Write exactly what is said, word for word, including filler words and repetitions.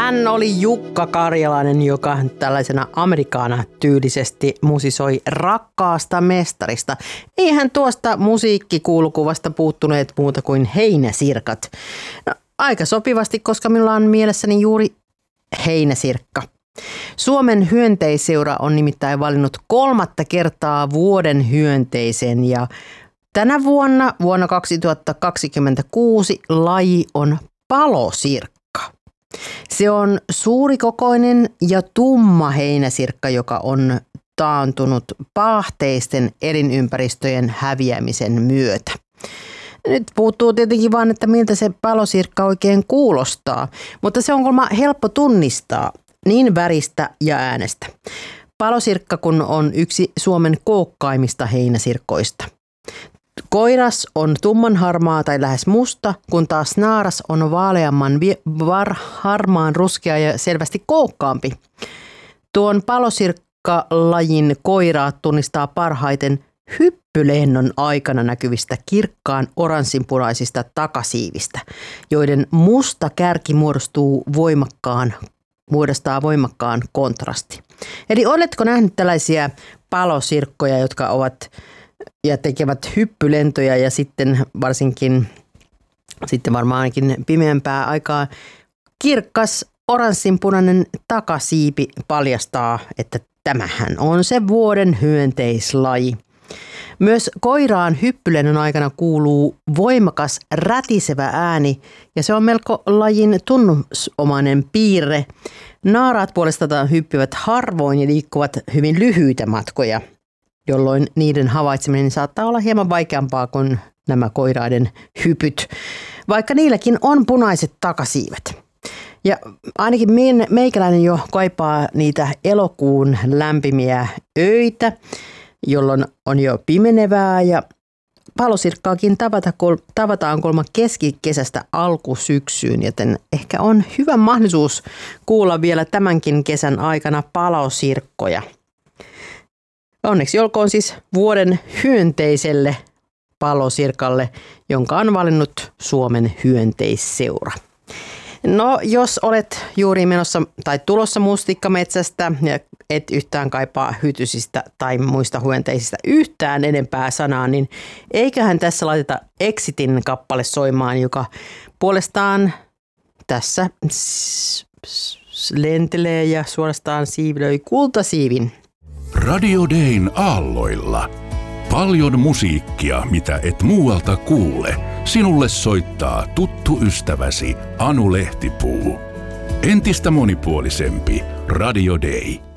Hän oli Jukka Karjalainen, joka tällaisena amerikaana tyylisesti musisoi Rakkaasta mestarista. Eihän tuosta musiikkikulkuvasta puuttuneet muuta kuin heinäsirkat. No, aika sopivasti, koska minulla on mielessäni juuri heinäsirkka. Suomen hyönteisseura on nimittäin valinnut kolmatta kertaa vuoden hyönteisen ja tänä vuonna, vuonna kaksituhattakaksikymmentäkuusi, laji on palosirkka. Se on suurikokoinen ja tumma heinäsirkka, joka on taantunut paahteisten elinympäristöjen häviämisen myötä. Nyt puuttuu tietenkin vaan, että miltä se palosirkka oikein kuulostaa, mutta se on kuulemma helppo tunnistaa niin väristä ja äänestä. Palosirkka kun on yksi Suomen kookkaimmista heinäsirkoista. Koiras on tummanharmaa tai lähes musta, kun taas naaras on vaaleamman var, harmaan ruskea ja selvästi kookkaampi. Tuon palosirkkalajin koiraat tunnistaa parhaiten hyppylennon aikana näkyvistä kirkkaan oranssinpunaisista takasiivistä, joiden musta kärki muodostuu voimakkaan, muodostaa voimakkaan kontrasti. Eli oletko nähnyt tällaisia palosirkkoja, jotka ovat ja tekevät hyppylentoja ja sitten varsinkin, sitten varmaan ainakin pimeämpää aikaa, kirkkas oranssinpunainen takasiipi paljastaa, että tämähän on se vuoden hyönteislaji. Myös koiraan hyppylennon aikana kuuluu voimakas rätisevä ääni ja se on melko lajin tunnusomainen piirre. Naaraat puolestaan hyppivät harvoin ja liikkuvat hyvin lyhyitä matkoja, jolloin niiden havaitseminen saattaa olla hieman vaikeampaa kuin nämä koiraiden hypyt, vaikka niilläkin on punaiset takasiivet. Ja ainakin meikäläinen jo kaipaa niitä elokuun lämpimiä öitä, jolloin on jo pimenevää ja palosirkkaakin tavata, tavataan kolma keskikesästä alkusyksyyn, joten ehkä on hyvä mahdollisuus kuulla vielä tämänkin kesän aikana palosirkkoja. Onneksi olkoon siis vuoden hyönteiselle palosirkalle, jonka on valinnut Suomen hyönteisseura. No, jos olet juuri menossa tai tulossa mustikkametsästä ja et yhtään kaipaa hytysistä tai muista hyönteisistä yhtään enempää sanaa, niin eiköhän tässä laiteta Exitin kappale soimaan, joka puolestaan tässä lentelee ja suorastaan siivilöi kultasiivin. Radio Dayn aalloilla. Paljon musiikkia, mitä et muualta kuule. Sinulle soittaa tuttu ystäväsi Anu Lehtipuu. Entistä monipuolisempi Radio Day.